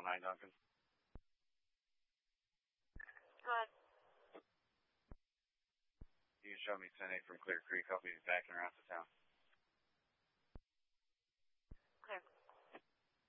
Hi, Duncan. Good. You can show me 10-8 from Clear Creek. I'll be backing around to town.